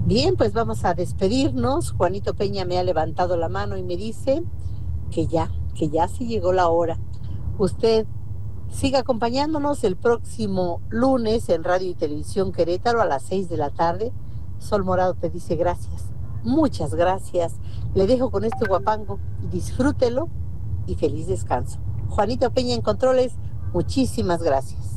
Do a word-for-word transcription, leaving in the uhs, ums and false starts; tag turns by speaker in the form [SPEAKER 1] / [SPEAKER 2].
[SPEAKER 1] Bien, pues vamos a despedirnos. Juanito Peña me ha levantado la mano y me dice que ya, que ya sí llegó la hora. Usted siga acompañándonos el próximo lunes en Radio y Televisión Querétaro a las seis de la tarde. Sol Morado te dice gracias. Muchas gracias. Le dejo con este guapango. Disfrútelo y feliz descanso. Juanito Peña en Controles, muchísimas gracias.